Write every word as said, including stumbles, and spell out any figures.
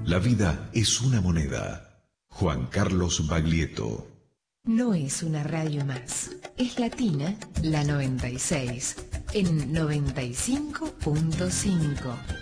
La vida es una moneda. Juan Carlos Baglietto. No es una radio más. Es Latina, la noventa y seis, en noventa y cinco punto cinco.